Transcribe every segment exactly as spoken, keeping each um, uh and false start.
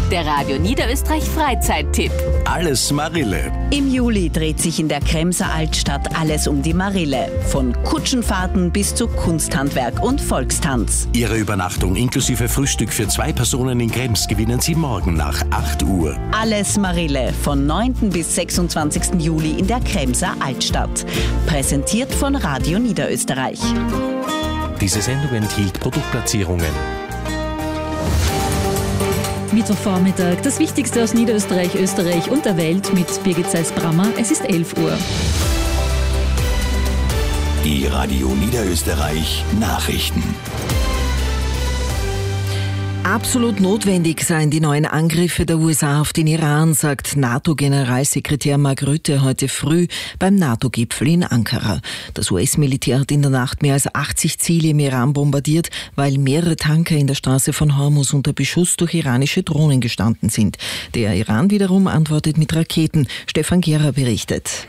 Der Radio Niederösterreich Freizeittipp. Alles Marille. Im Juli dreht sich in der Kremser Altstadt alles um die Marille. Von Kutschenfahrten bis zu Kunsthandwerk und Volkstanz. Ihre Übernachtung inklusive Frühstück für zwei Personen in Krems gewinnen Sie morgen nach acht Uhr. Alles Marille von neunten bis sechsundzwanzigsten Juli in der Kremser Altstadt. Präsentiert von Radio Niederösterreich. Diese Sendung enthielt Produktplatzierungen. Mittwochvormittag, das Wichtigste aus Niederösterreich, Österreich und der Welt mit Birgit Seis-Brammer. Es ist elf Uhr. Die Radio Niederösterreich Nachrichten. Absolut notwendig seien die neuen Angriffe der U S A auf den Iran, sagt NATO-Generalsekretär Mark Rutte heute früh beim NATO-Gipfel in Ankara. Das U S-Militär hat in der Nacht mehr als achtzig Ziele im Iran bombardiert, weil mehrere Tanker in der Straße von Hormuz unter Beschuss durch iranische Drohnen gestanden sind. Der Iran wiederum antwortet mit Raketen. Stefan Gera berichtet.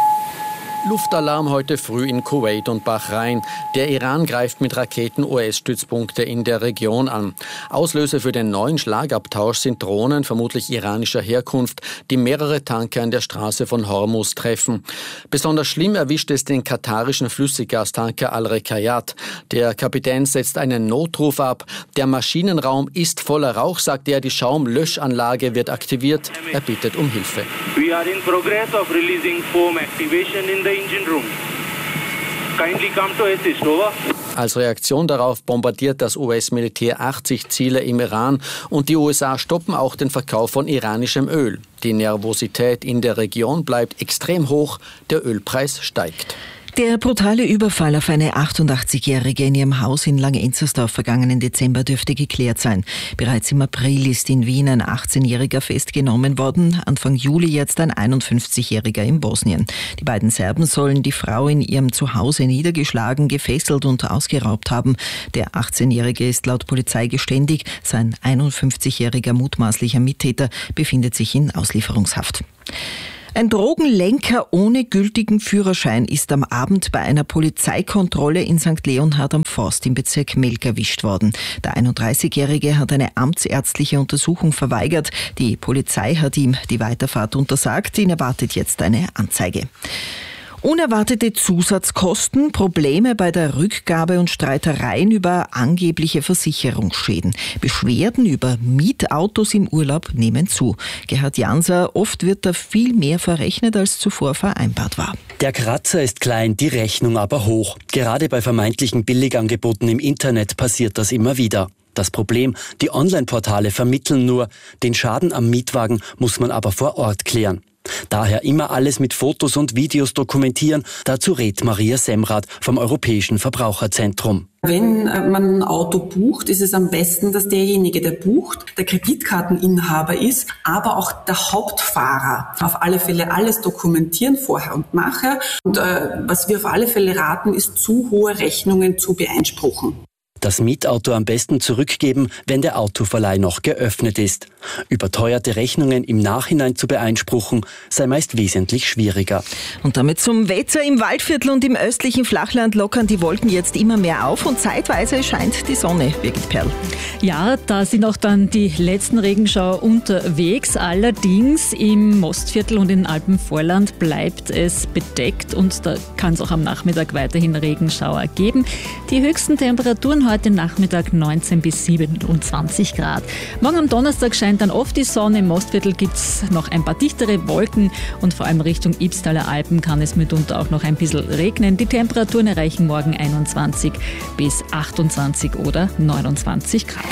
Luftalarm heute früh in Kuwait und Bahrain. Der Iran greift mit Raketen U S-Stützpunkte in der Region an. Auslöser für den neuen Schlagabtausch sind Drohnen, vermutlich iranischer Herkunft, die mehrere Tanker in der Straße von Hormuz treffen. Besonders schlimm erwischt es den katarischen Flüssiggastanker Al-Rekayat. Der Kapitän setzt einen Notruf ab. Der Maschinenraum ist voller Rauch, sagt er. Die Schaumlöschanlage wird aktiviert. Er bittet um Hilfe. We are in progress of releasing foam activation in the engine room. Kindly come to assist, over. Als Reaktion darauf bombardiert das U S-Militär achtzig Ziele im Iran und die U S A stoppen auch den Verkauf von iranischem Öl. Die Nervosität in der Region bleibt extrem hoch, der Ölpreis steigt. Der brutale Überfall auf eine achtundachtzigjährige in ihrem Haus in Langenzersdorf vergangenen Dezember dürfte geklärt sein. Bereits im April ist in Wien ein achtzehnjähriger festgenommen worden, Anfang Juli jetzt ein einundfünfzigjähriger in Bosnien. Die beiden Serben sollen die Frau in ihrem Zuhause niedergeschlagen, gefesselt und ausgeraubt haben. Der achtzehnjährige ist laut Polizei geständig, sein einundfünfzigjähriger mutmaßlicher Mittäter befindet sich in Auslieferungshaft. Ein Drogenlenker ohne gültigen Führerschein ist am Abend bei einer Polizeikontrolle in Sankt Leonhard am Forst im Bezirk Melk erwischt worden. Der einunddreißigjährige hat eine amtsärztliche Untersuchung verweigert. Die Polizei hat ihm die Weiterfahrt untersagt. Ihn erwartet jetzt eine Anzeige. Unerwartete Zusatzkosten, Probleme bei der Rückgabe und Streitereien über angebliche Versicherungsschäden. Beschwerden über Mietautos im Urlaub nehmen zu. Gerhard Janser, oft wird da viel mehr verrechnet, als zuvor vereinbart war. Der Kratzer ist klein, die Rechnung aber hoch. Gerade bei vermeintlichen Billigangeboten im Internet passiert das immer wieder. Das Problem, die Online-Portale vermitteln nur, den Schaden am Mietwagen muss man aber vor Ort klären. Daher immer alles mit Fotos und Videos dokumentieren. Dazu rät Maria Semrath vom Europäischen Verbraucherzentrum. Wenn man ein Auto bucht, ist es am besten, dass derjenige, der bucht, der Kreditkarteninhaber ist, aber auch der Hauptfahrer. Auf alle Fälle alles dokumentieren, vorher und nachher. Und äh, was wir auf alle Fälle raten, ist, zu hohe Rechnungen zu beeinspruchen. Das Mietauto am besten zurückgeben, wenn der Autoverleih noch geöffnet ist. Überteuerte Rechnungen im Nachhinein zu beeinspruchen, sei meist wesentlich schwieriger. Und damit zum Wetter. Im Waldviertel und im östlichen Flachland lockern die Wolken jetzt immer mehr auf und zeitweise scheint die Sonne, Birgit Perl. Ja, da sind auch dann die letzten Regenschauer unterwegs. Allerdings im Mostviertel und im Alpenvorland bleibt es bedeckt und da kann es auch am Nachmittag weiterhin Regenschauer geben. Die höchsten Temperaturen heute Nachmittag neunzehn bis siebenundzwanzig Grad. Morgen am Donnerstag scheint dann oft die Sonne. Im Mostviertel gibt es noch ein paar dichtere Wolken und vor allem Richtung Ibstaler Alpen kann es mitunter auch noch ein bisschen regnen. Die Temperaturen erreichen morgen einundzwanzig bis achtundzwanzig oder neunundzwanzig Grad.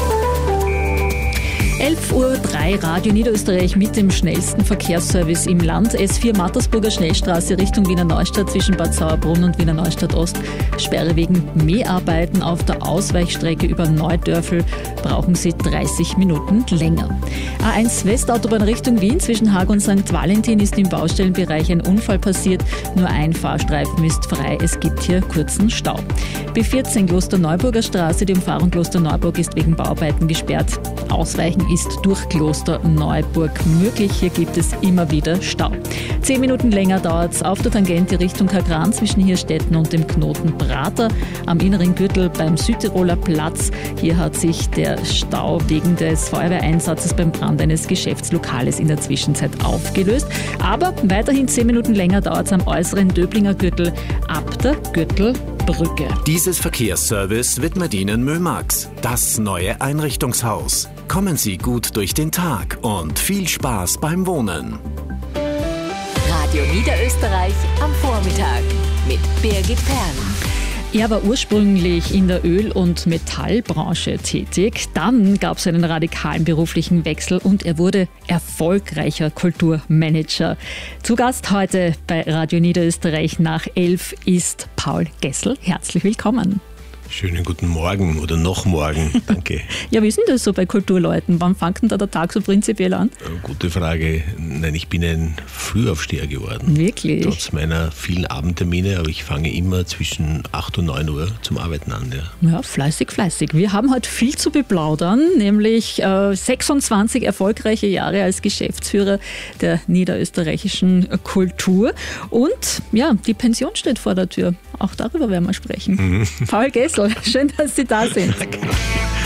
elf Uhr drei Radio Niederösterreich mit dem schnellsten Verkehrsservice im Land. S vier Mattersburger Schnellstraße Richtung Wiener Neustadt zwischen Bad Sauerbrunn und Wiener Neustadt Ost. Sperre wegen Mäharbeiten auf der Ausweichstrecke über Neudörfel brauchen Sie dreißig Minuten länger. A eins Westautobahn Richtung Wien zwischen Haag und Sankt Valentin ist im Baustellenbereich ein Unfall passiert. Nur ein Fahrstreifen ist frei. Es gibt hier kurzen Stau. B vierzehn Klosterneuburger Straße. Die Umfahrung Klosterneuburg ist wegen Bauarbeiten gesperrt. Ausweichen ist durch Klosterneuburg möglich. Hier gibt es immer wieder Stau. Zehn Minuten länger dauert es auf der Tangente Richtung Kagran zwischen Hirstetten und dem Knoten Prater. Am inneren Gürtel beim Südtiroler Platz. Hier hat sich der Stau wegen des Feuerwehreinsatzes beim Brand eines Geschäftslokales in der Zwischenzeit aufgelöst. Aber weiterhin zehn Minuten länger dauert es am äußeren Döblinger Gürtel ab der Gürtelbrücke. Dieses Verkehrsservice widmet Ihnen Mömax, das neue Einrichtungshaus. Kommen Sie gut durch den Tag und viel Spaß beim Wohnen. Radio Niederösterreich am Vormittag mit Birgit Perlen. Er war ursprünglich in der Öl- und Metallbranche tätig. Dann gab es einen radikalen beruflichen Wechsel und er wurde erfolgreicher Kulturmanager. Zu Gast heute bei Radio Niederösterreich nach elf ist Paul Gessl. Herzlich willkommen. Schönen guten Morgen oder noch morgen, danke. Ja, wie ist denn das so bei Kulturleuten? Wann fängt denn da der Tag so prinzipiell an? Gute Frage. Nein, ich bin ein Frühaufsteher geworden. Wirklich? Trotz meiner vielen Abendtermine, aber ich fange immer zwischen acht und neun Uhr zum Arbeiten an. Ja, ja fleißig, fleißig. Wir haben heute viel zu beplaudern, nämlich äh, sechsundzwanzig erfolgreiche Jahre als Geschäftsführer der niederösterreichischen Kultur. Und ja, die Pension steht vor der Tür. Auch darüber werden wir sprechen. Mhm. Paul Gessl, schön, dass Sie da sind.